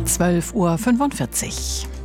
12:45 Uhr.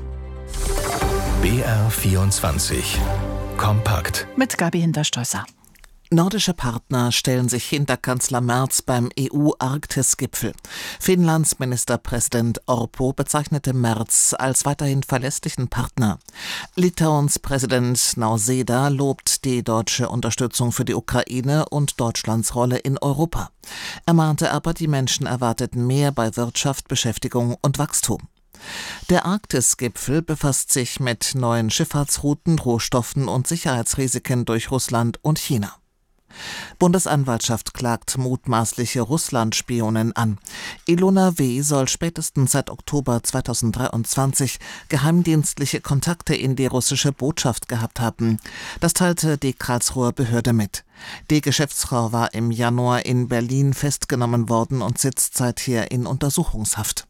BR24 Kompakt Mit Gabi Hinterstoesser. Nordische Partner stellen sich hinter Kanzler Merz beim EU-Arktis-Gipfel. Finnlands Ministerpräsident Orpo bezeichnete Merz als weiterhin verlässlichen Partner. Litauens Präsident Nausėda lobt die deutsche Unterstützung für die Ukraine und Deutschlands Rolle in Europa. Er mahnte aber, die Menschen erwarteten mehr bei Wirtschaft, Beschäftigung und Wachstum. Der Arktis-Gipfel befasst sich mit neuen Schifffahrtsrouten, Rohstoffen und Sicherheitsrisiken durch Russland und China. Bundesanwaltschaft klagt mutmaßliche Russland-Spionen an. Ilona W. soll spätestens seit Oktober 2023 geheimdienstliche Kontakte in die russische Botschaft gehabt haben. Das teilte die Karlsruher Behörde mit. Die Geschäftsfrau war im Januar in Berlin festgenommen worden und sitzt seither in Untersuchungshaft.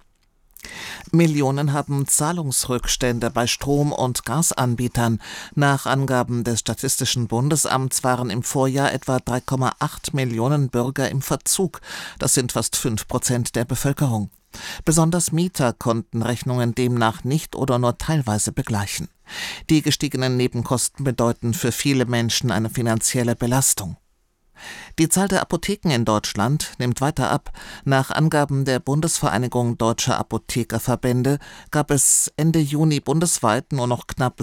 Millionen haben Zahlungsrückstände bei Strom- und Gasanbietern. Nach Angaben des Statistischen Bundesamts waren im Vorjahr etwa 3,8 Millionen Bürger im Verzug. Das sind fast 5% der Bevölkerung. Besonders Mieter konnten Rechnungen demnach nicht oder nur teilweise begleichen. Die gestiegenen Nebenkosten bedeuten für viele Menschen eine finanzielle Belastung. Die Zahl der Apotheken in Deutschland nimmt weiter ab. Nach Angaben der Bundesvereinigung Deutscher Apothekerverbände gab es Ende Juni bundesweit nur noch knapp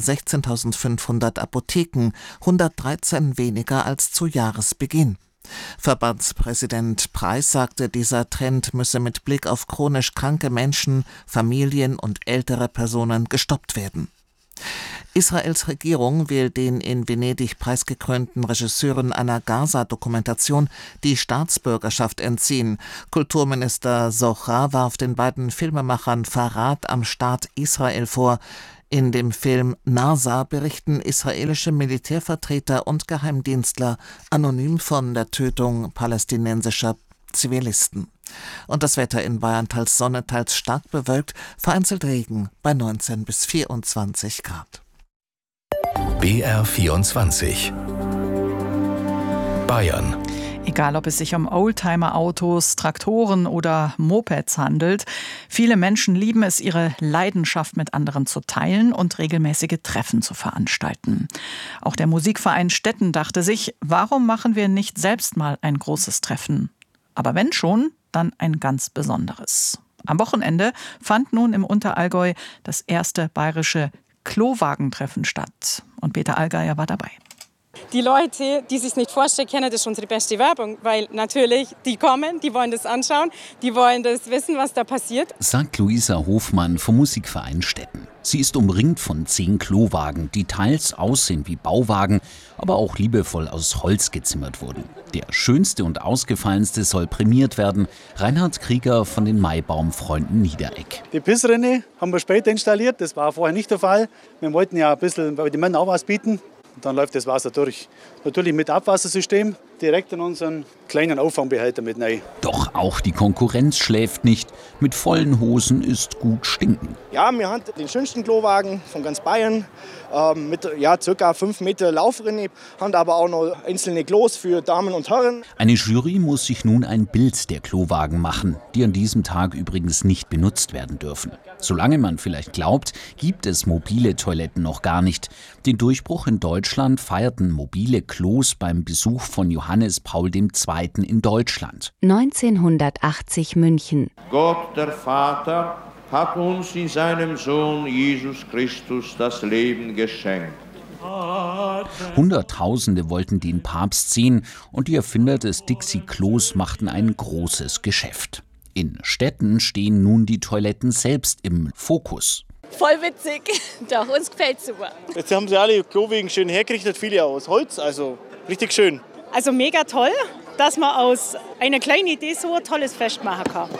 16.500 Apotheken, 113 weniger als zu Jahresbeginn. Verbandspräsident Preis sagte, dieser Trend müsse mit Blick auf chronisch kranke Menschen, Familien und ältere Personen gestoppt werden. Israels Regierung will den in Venedig preisgekrönten Regisseuren einer Gaza-Dokumentation die Staatsbürgerschaft entziehen. Kulturminister Zohar warf den beiden Filmemachern Verrat am Staat Israel vor. In dem Film Nasa berichten israelische Militärvertreter und Geheimdienstler anonym von der Tötung palästinensischer Zivilisten. Und das Wetter in Bayern teils Sonne, teils stark bewölkt, vereinzelt Regen bei 19 bis 24 Grad. BR24 Bayern. Egal, ob es sich um Oldtimer-Autos, Traktoren oder Mopeds handelt, viele Menschen lieben es, ihre Leidenschaft mit anderen zu teilen und regelmäßige Treffen zu veranstalten. Auch der Musikverein Stetten dachte sich, warum machen wir nicht selbst mal ein großes Treffen? Aber wenn schon, dann ein ganz besonderes. Am Wochenende fand nun im Unterallgäu das erste bayerische Klowagentreffen statt. Und Peter Allgeier war dabei. Die Leute, die sich nicht vorstellen können, das ist unsere beste Werbung, weil natürlich die kommen, die wollen das anschauen, die wollen das wissen, was da passiert. Sagt Luisa Hofmann vom Musikverein Stetten. Sie ist umringt von 10 Klowagen, die teils aussehen wie Bauwagen, aber auch liebevoll aus Holz gezimmert wurden. Der schönste und ausgefallenste soll prämiert werden. Reinhard Krieger von den Maibaumfreunden Niederegg. Die Pissrinne haben wir später installiert, das war vorher nicht der Fall. Wir wollten ja ein bisschen bei den Männern auch was bieten. Und dann läuft das Wasser durch. Natürlich mit Abwassersystem, direkt in unseren kleinen Auffangbehälter mit rein. Doch auch die Konkurrenz schläft nicht. Mit vollen Hosen ist gut stinken. Ja, wir haben den schönsten Klowagen von ganz Bayern. Mit ca. 5 Meter Laufrinne, haben aber auch noch einzelne Klos für Damen und Herren. Eine Jury muss sich nun ein Bild der Klowagen machen, die an diesem Tag übrigens nicht benutzt werden dürfen. Solange man vielleicht glaubt, gibt es mobile Toiletten noch gar nicht. Den Durchbruch in Deutschland feierten mobile Klos beim Besuch von Johannes Paul II. In Deutschland. 1980 München. Gott, der Vater, hat uns in seinem Sohn Jesus Christus das Leben geschenkt. Hunderttausende wollten den Papst sehen und die Erfinder des Dixie-Klos machten ein großes Geschäft. In Städten stehen nun die Toiletten selbst im Fokus. Voll witzig, doch, uns gefällt's super. Jetzt haben sie alle Klowegen schön hergerichtet, viele aus Holz, also richtig schön. Also mega toll, dass man aus einer kleinen Idee so ein tolles Fest machen kann.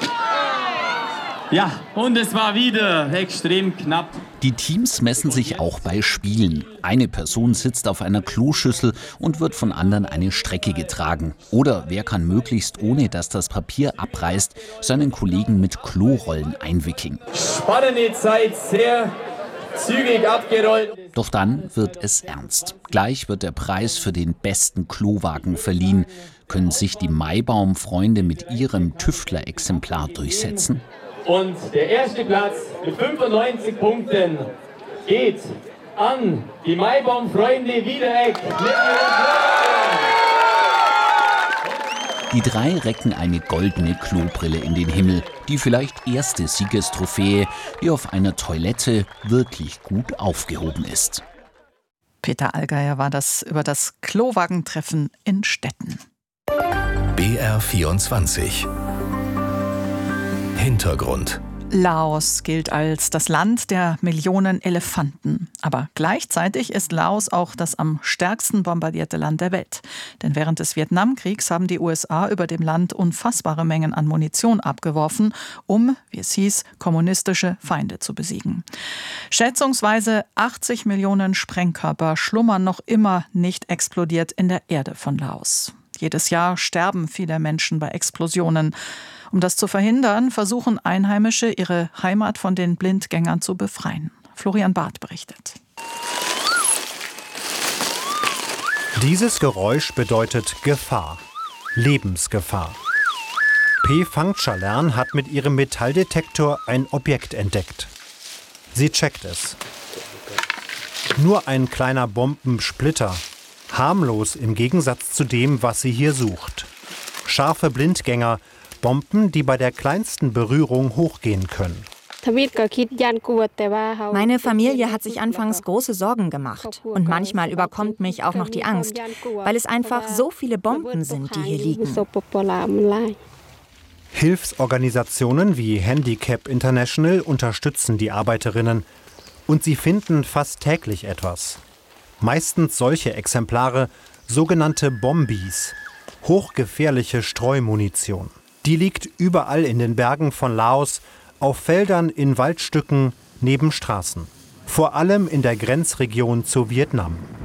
Ja, und es war wieder extrem knapp. Die Teams messen sich auch bei Spielen. Eine Person sitzt auf einer Kloschüssel und wird von anderen eine Strecke getragen. Oder wer kann möglichst, ohne dass das Papier abreißt, seinen Kollegen mit Klorollen einwickeln. Spannende Zeit, sehr zügig abgerollt. Doch dann wird es ernst. Gleich wird der Preis für den besten Klowagen verliehen. Können sich die Maibaum-Freunde mit ihrem Tüftler-Exemplar durchsetzen? Und der erste Platz mit 95 Punkten geht an die Maibaum-Freunde Wiederegg. Die drei recken eine goldene Klobrille in den Himmel. Die vielleicht erste Siegestrophäe, die auf einer Toilette wirklich gut aufgehoben ist. Peter Allgeier war das über das Klowagentreffen in Stetten. BR24 Hintergrund. Laos gilt als das Land der Millionen Elefanten. Aber gleichzeitig ist Laos auch das am stärksten bombardierte Land der Welt. Denn während des Vietnamkriegs haben die USA über dem Land unfassbare Mengen an Munition abgeworfen, um, wie es hieß, kommunistische Feinde zu besiegen. Schätzungsweise 80 Millionen Sprengkörper schlummern noch immer nicht explodiert in der Erde von Laos. Jedes Jahr sterben viele Menschen bei Explosionen. Um das zu verhindern, versuchen Einheimische, ihre Heimat von den Blindgängern zu befreien. Florian Barth berichtet. Dieses Geräusch bedeutet Gefahr, Lebensgefahr. P. Phangchalern hat mit ihrem Metalldetektor ein Objekt entdeckt. Sie checkt es. Nur ein kleiner Bombensplitter, harmlos im Gegensatz zu dem, was sie hier sucht. Scharfe Blindgänger, Bomben, die bei der kleinsten Berührung hochgehen können. Meine Familie hat sich anfangs große Sorgen gemacht. Und manchmal überkommt mich auch noch die Angst, weil es einfach so viele Bomben sind, die hier liegen. Hilfsorganisationen wie Handicap International unterstützen die Arbeiterinnen. Und sie finden fast täglich etwas. Meistens solche Exemplare, sogenannte Bombis, hochgefährliche Streumunition. Die liegt überall in den Bergen von Laos, auf Feldern, in Waldstücken, neben Straßen. Vor allem in der Grenzregion zu Vietnam.